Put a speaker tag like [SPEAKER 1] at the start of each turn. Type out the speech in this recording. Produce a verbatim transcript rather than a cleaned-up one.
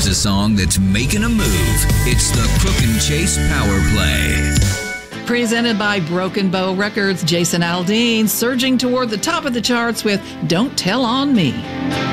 [SPEAKER 1] Here's a song that's making a move. It's the Crook and Chase Power Play.
[SPEAKER 2] Presented by Broken Bow Records, Jason Aldean surging toward the top of the charts with Don't Tell on Me.